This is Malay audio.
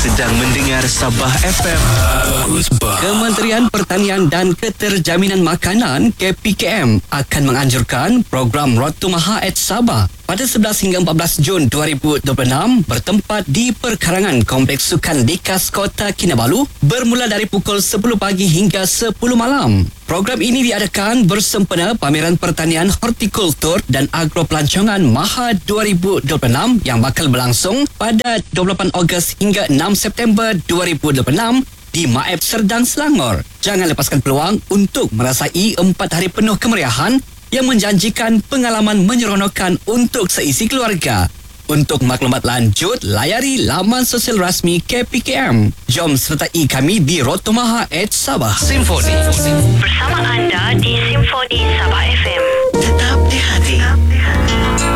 sedang mendengar Sabah FM. Kementerian Pertanian dan Keterjaminan Makanan KPKM akan menganjurkan program Road to Maha at Sabah pada 11 hingga 14 Jun 2026 bertempat di perkarangan Kompleks Sukan Likas Kota Kinabalu bermula dari pukul 10 pagi hingga 10 malam. Program ini diadakan bersempena Pameran Pertanian Hortikultur dan Agropelancongan Maha 2026 yang bakal berlangsung pada 28 Ogos hingga 6 September 2026 di Maeb Serdang, Selangor. Jangan lepaskan peluang untuk merasai 4 hari penuh kemeriahan yang menjanjikan pengalaman menyeronokkan untuk seisi keluarga. Untuk maklumat lanjut, layari laman sosial rasmi KPKM. Jom sertai kami di Road to Maha at Sabah. Simfoni bersama anda di Simfoni Sabah FM.